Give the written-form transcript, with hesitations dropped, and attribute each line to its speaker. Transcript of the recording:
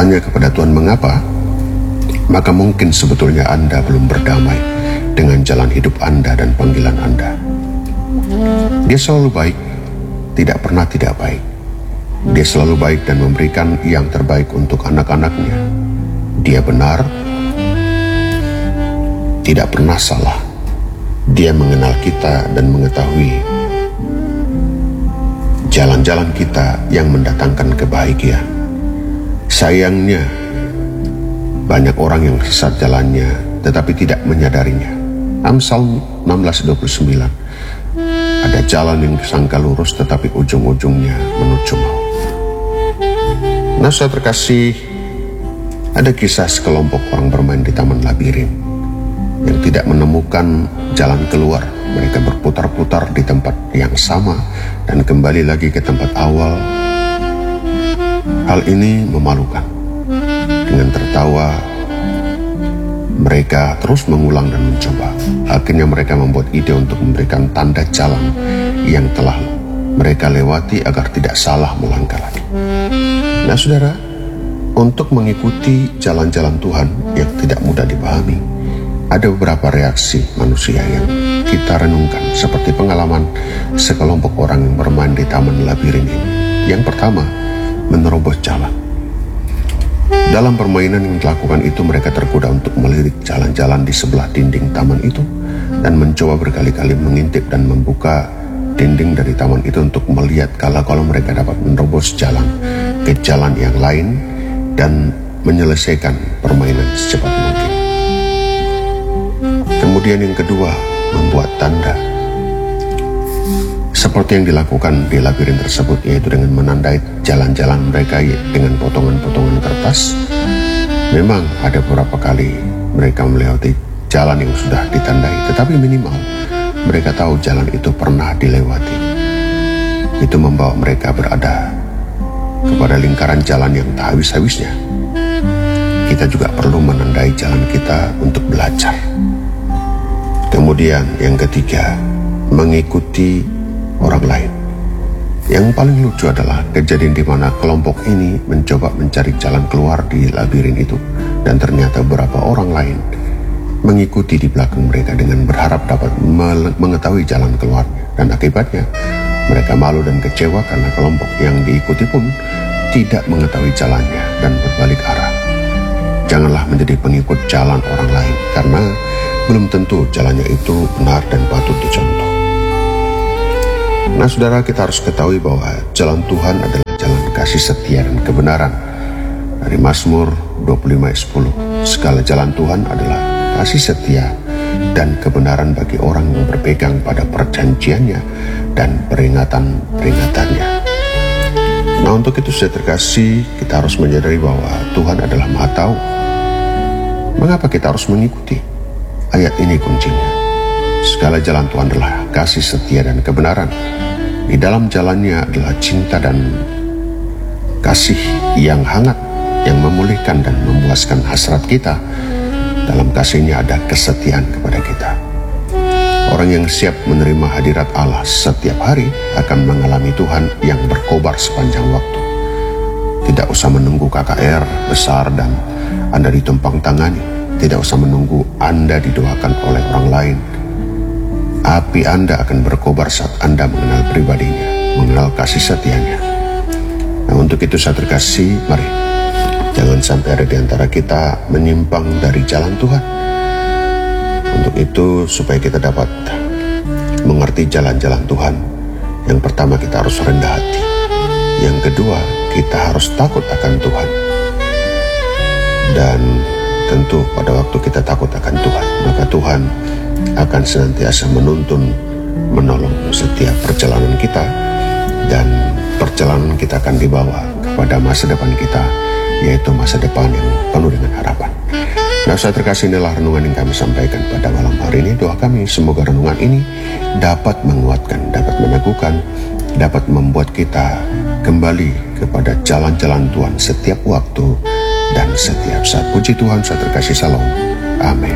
Speaker 1: bertanya kepada Tuhan mengapa, maka mungkin sebetulnya Anda belum berdamai dengan jalan hidup Anda dan panggilan Anda. Dia selalu baik, tidak pernah tidak baik. Dia selalu baik dan memberikan yang terbaik untuk anak-anaknya. Dia benar, tidak pernah salah. Dia mengenal kita dan mengetahui jalan-jalan kita yang mendatangkan kebahagiaan. Sayangnya, banyak orang yang sesat jalannya tetapi tidak menyadarinya. Amsal 16:29. Ada jalan yang disangka lurus tetapi ujung-ujungnya menuju maut. Nah, saudara terkasih, ada kisah sekelompok orang bermain di taman labirin yang tidak menemukan jalan keluar. Mereka berputar-putar di tempat yang sama dan kembali lagi ke tempat awal. Hal ini memalukan. Dengan tertawa, mereka terus mengulang dan mencoba. Akhirnya mereka membuat ide untuk memberikan tanda jalan yang telah mereka lewati agar tidak salah melangkah lagi. Nah, saudara, untuk mengikuti jalan-jalan Tuhan yang tidak mudah dipahami, ada beberapa reaksi manusia yang kita renungkan, seperti pengalaman sekelompok orang yang bermain di taman labirin ini. Yang pertama, menerobos jalan. Dalam permainan yang dilakukan itu, mereka tergoda untuk melirik jalan-jalan di sebelah dinding taman itu dan mencoba berkali-kali mengintip dan membuka dinding dari taman itu untuk melihat kalau mereka dapat menerobos jalan ke jalan yang lain dan menyelesaikan permainan secepat mungkin. Kemudian yang kedua, membuat tanda. Seperti yang dilakukan di labirin tersebut, yaitu dengan menandai jalan-jalan mereka dengan potongan-potongan kertas. Memang ada beberapa kali mereka melewati jalan yang sudah ditandai, tetapi minimal mereka tahu jalan itu pernah dilewati. Itu membawa mereka berada kepada lingkaran jalan yang tak habis-habisnya. Kita juga perlu menandai jalan kita untuk belajar. Kemudian yang ketiga, mengikuti orang lain. Yang paling lucu adalah kejadian di mana kelompok ini mencoba mencari jalan keluar di labirin itu, dan ternyata beberapa orang lain mengikuti di belakang mereka dengan berharap dapat mengetahui jalan keluarnya. Dan akibatnya mereka malu dan kecewa karena kelompok yang diikuti pun tidak mengetahui jalannya dan berbalik arah. Janganlah menjadi pengikut jalan orang lain, karena belum tentu jalannya itu benar dan patut dicontoh. Nah, saudara, kita harus ketahui bahwa jalan Tuhan adalah jalan kasih setia dan kebenaran. Dari Mazmur 25:10, segala jalan Tuhan adalah kasih setia dan kebenaran bagi orang yang berpegang pada perjanjiannya dan peringatan-peringatannya. Nah, untuk itu saya terkasih, kita harus menyadari bahwa Tuhan adalah Maha Tahu. Mengapa kita harus mengikuti? Ayat ini kuncinya. Segala jalan Tuhan adalah kasih setia dan kebenaran. Di dalam jalannya adalah cinta dan kasih yang hangat, yang memulihkan dan memuaskan hasrat kita. Dalam kasihnya ada kesetiaan kepada kita. Orang yang siap menerima hadirat Allah setiap hari akan mengalami Tuhan yang berkobar sepanjang waktu. Tidak usah menunggu KKR besar dan Anda ditumpang tangani. Tidak usah menunggu Anda didoakan oleh orang lain. Api Anda akan berkobar saat Anda mengenal pribadinya, mengenal kasih setianya. Nah, untuk itu saya terkasih, mari jangan sampai ada di antara kita menyimpang dari jalan Tuhan. Untuk itu, supaya kita dapat mengerti jalan-jalan Tuhan, yang pertama kita harus rendah hati. Yang kedua, kita harus takut akan Tuhan. Dan tentu pada waktu kita takut akan Tuhan, maka Tuhan akan senantiasa menuntun, menolong setiap perjalanan kita, dan perjalanan kita akan dibawa kepada masa depan kita, yaitu masa depan yang penuh dengan harapan. Nah, saya terkasih, inilah renungan yang kami sampaikan pada malam hari ini. Doa kami semoga renungan ini dapat menguatkan, dapat meneguhkan, dapat membuat kita kembali kepada jalan-jalan Tuhan setiap waktu dan setiap saat. Puji Tuhan, saya terkasih, salam. Amin.